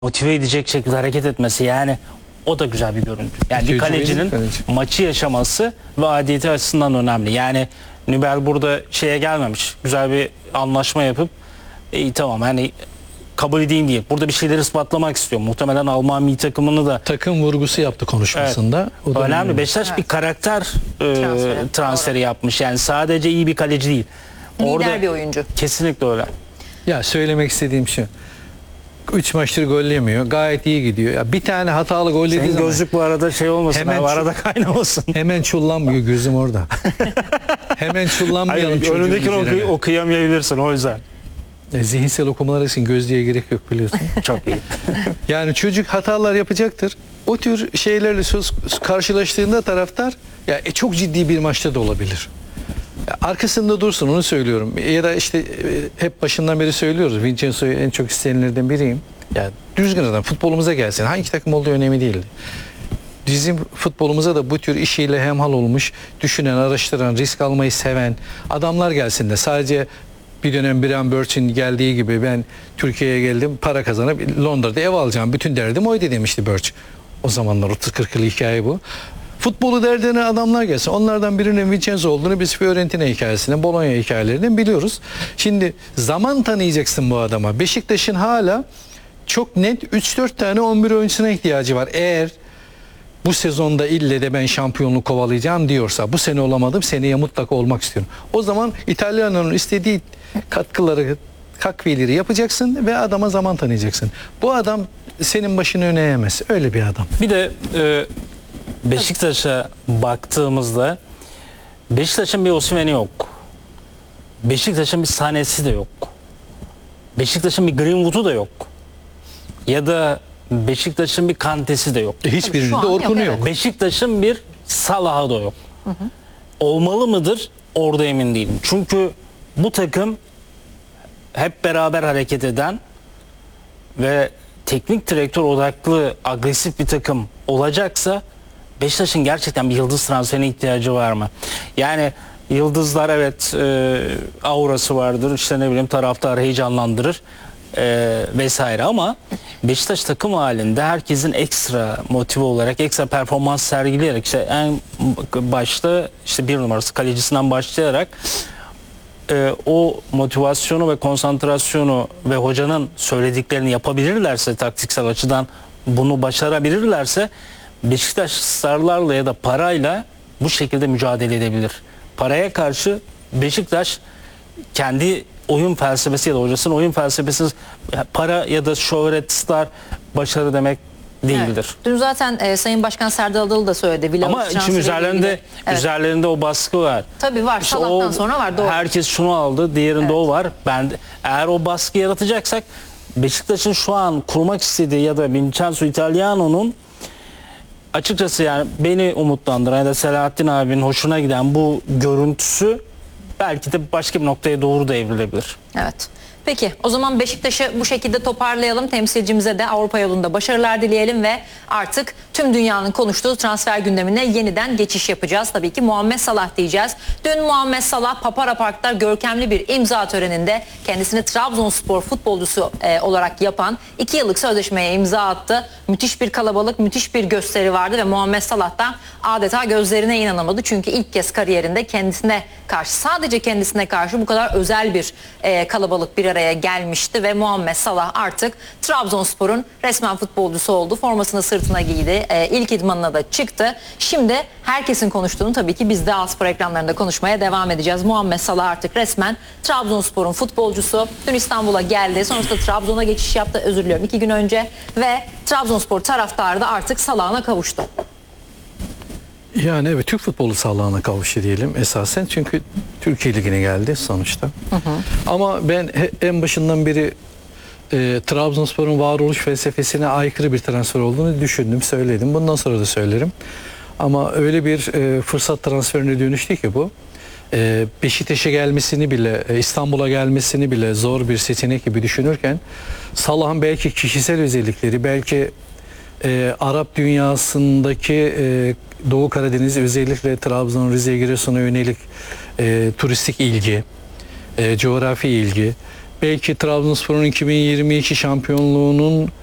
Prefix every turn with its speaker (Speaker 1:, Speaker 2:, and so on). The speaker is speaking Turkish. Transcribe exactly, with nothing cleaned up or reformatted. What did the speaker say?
Speaker 1: motive edecek şekilde hareket etmesi, yani o da güzel bir görüntü. Yani bir kalecinin kaleci. maçı yaşaması ve adiyeti açısından önemli. Yani Nübel burada şeye gelmemiş. Güzel bir anlaşma yapıp iyi tamam hani kabul edeyim diye. Burada bir şeyleri ispatlamak istiyor. Muhtemelen Alman milli takımını da
Speaker 2: takım vurgusu yaptı konuşmasında.
Speaker 1: Evet.
Speaker 2: O da
Speaker 1: önemli.
Speaker 2: önemli.
Speaker 1: Beşiktaş
Speaker 3: evet.
Speaker 1: bir karakter e,
Speaker 3: transferi,
Speaker 1: transferi yapmış. Yani sadece iyi bir kaleci değil.
Speaker 3: Lider
Speaker 1: Orada
Speaker 3: bir oyuncu.
Speaker 1: Kesinlikle öyle.
Speaker 2: Ya söylemek istediğim şu. üç maçtır gollemiyor. Gayet iyi gidiyor. Ya bir tane hatalı gol yediği
Speaker 1: Senin
Speaker 2: zaman
Speaker 1: gözlük bu arada şey olmasın.
Speaker 2: Hemen
Speaker 1: Hemen
Speaker 2: şu-
Speaker 1: arada kaynamasın.
Speaker 2: hemen çullanmıyor, gözüm orada. Hemen çullanmayalım
Speaker 1: Hayır,
Speaker 2: çocuğun
Speaker 1: önündekini
Speaker 2: üzerine.
Speaker 1: oku okuyamayabilirsin o yüzden.
Speaker 2: E, zihinsel okumalar için gözlüğe gerek yok, biliyorsun.
Speaker 1: Çok iyi.
Speaker 2: Yani çocuk hatalar yapacaktır. O tür şeylerle söz karşılaştığında taraftar ya e, çok ciddi bir maçta da olabilir. Ya, arkasında dursun, onu söylüyorum. Ya da işte e, hep başından beri söylüyoruz. Vincenzo'yu en çok isteyenlerden biriyim. Ya düzgün adam futbolumuza gelsin. Hangi takım olduğu önemli değil. Bizim futbolumuza da bu tür işiyle hemhal olmuş, düşünen, araştıran, risk almayı seven adamlar gelsin de sadece bir dönem Brian Birch'in geldiği gibi ben Türkiye'ye geldim, para kazanıp Londra'da ev alacağım. Bütün derdim oydu demişti Birch. O zamanlar otuz kırk yıl hikaye bu. Futbolu derdine adamlar gelsin. Onlardan birinin Vincenzo olduğunu biz Fiorentina hikayesinden, Bologna hikayelerinden biliyoruz. Şimdi zaman tanıyacaksın bu adama. Beşiktaş'ın hala çok net üç dört tane on bir oyuncusuna ihtiyacı var. Eğer bu sezonda ille de ben şampiyonluk kovalayacağım diyorsa, bu sene olamadım, seneye mutlaka olmak istiyorum. O zaman İtalyanların istediği katkıları, takviyeleri yapacaksın ve adama zaman tanıyacaksın. Bu adam senin başını öne eğemez. Öyle bir adam.
Speaker 1: Bir de e, Beşiktaş'a baktığımızda Beşiktaş'ın bir Osimhen'i yok. Beşiktaş'ın bir Sané'si de yok. Beşiktaş'ın bir Greenwood'u da yok. Ya da Beşiktaş'ın bir Kante'si de yok.
Speaker 2: Hiçbirinde
Speaker 3: şu an
Speaker 2: de
Speaker 3: yok,
Speaker 2: Orkun'u
Speaker 3: evet.
Speaker 2: yok.
Speaker 1: Beşiktaş'ın bir Salah'ı da yok. Hı hı. Olmalı mıdır? Orada emin değilim. Çünkü bu takım hep beraber hareket eden ve teknik direktör odaklı agresif bir takım olacaksa Beşiktaş'ın gerçekten bir yıldız transferine ihtiyacı var mı? Yani yıldızlar evet e, aurası vardır, işte ne bileyim taraftar heyecanlandırır e, vesaire, ama Beşiktaş takım halinde herkesin ekstra motive olarak ekstra performans sergileyerek, işte en başta işte bir numarası kalecisinden başlayarak e, o motivasyonu ve konsantrasyonu ve hocanın söylediklerini yapabilirlerse, taktiksel açıdan bunu başarabilirlerse Beşiktaş starlarla ya da parayla bu şekilde mücadele edebilir. Paraya karşı Beşiktaş kendi oyun felsefesi ya da hocasının oyun felsefesi para ya da şöhret, star, başarı demek değildir.
Speaker 3: Evet. Dün zaten e, Sayın Başkan Serdar Adalı da söyledi. Vlahovic
Speaker 1: Ama şimdi
Speaker 3: transferiyle
Speaker 1: üzerlerinde
Speaker 3: ilgili. Evet.
Speaker 1: üzerlerinde o baskı var.
Speaker 3: Tabii var.
Speaker 1: İşte
Speaker 3: Salah'tan
Speaker 1: o,
Speaker 3: sonra var. Doğru.
Speaker 1: herkes şunu aldı, diğerinde
Speaker 3: Evet.
Speaker 1: o var. Ben de- eğer o baskı yaratacaksak Beşiktaş'ın şu an kurmak istediği ya da Vincenzo Italiano'nun açıkçası yani beni umutlandıran ya da Selahattin abinin hoşuna giden bu görüntüsü belki de başka bir noktaya doğru da evrilebilir.
Speaker 3: Evet. Peki o zaman Beşiktaş'ı bu şekilde toparlayalım. Temsilcimize de Avrupa yolunda başarılar dileyelim ve artık tüm dünyanın konuştuğu transfer gündemine yeniden geçiş yapacağız. Tabii ki Muhammed Salah diyeceğiz. Dün Muhammed Salah Papara Park'ta görkemli bir imza töreninde kendisini Trabzonspor futbolcusu e, olarak yapan iki yıllık sözleşmeye imza attı. Müthiş bir kalabalık, müthiş bir gösteri vardı ve Muhammed Salah da adeta gözlerine inanamadı. Çünkü ilk kez kariyerinde kendisine karşı, sadece kendisine karşı bu kadar özel bir e, kalabalık bir araya gelmişti ve Muhammed Salah artık Trabzonspor'un resmen futbolcusu oldu. Formasını sırtına giydi. E, ilk idmanına da çıktı. Şimdi herkesin konuştuğunu tabii ki biz de A-Spor ekranlarında konuşmaya devam edeceğiz. Muhammed Salah artık resmen Trabzonspor'un futbolcusu. Dün İstanbul'a geldi. Sonrasında Trabzon'a geçiş yaptı. Özür diliyorum. iki gün önce ve Trabzonspor taraftarı da artık Salah'ına kavuştu.
Speaker 2: Yani evet, Türk futbolu sağlığına kavuştu diyelim esasen, çünkü Türkiye Ligi'ne geldi sonuçta. Hı hı. Ama ben he, en başından beri e, Trabzonspor'un varoluş felsefesine aykırı bir transfer olduğunu düşündüm, söyledim. Bundan sonra da söylerim. Ama öyle bir e, fırsat transferine dönüştü ki bu. E, Beşiktaş'a gelmesini bile, e, İstanbul'a gelmesini bile zor bir seçenek gibi düşünürken Salah'ın belki kişisel özellikleri, belki e, Arap dünyasındaki e, Doğu Karadeniz, özellikle Trabzon, Rize, Giresun'a yönelik e, turistik ilgi, e, coğrafi ilgi, belki Trabzonspor'un iki bin yirmi iki şampiyonluğunun